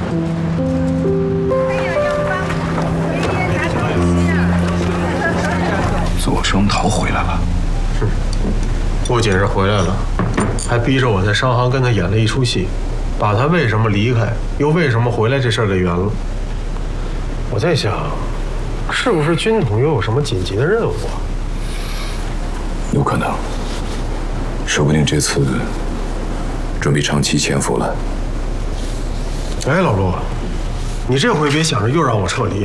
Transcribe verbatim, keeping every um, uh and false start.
左生桃回来了。 是，不仅是回来了，还逼着我在商行跟他演了一出戏，把他为什么离开，又为什么回来这事儿给圆了。我在想，是不是军统又有什么紧急的任务啊？ 有可能，说不定这次准备长期潜伏了。 哎，老陆，你这回别想着又让我撤离。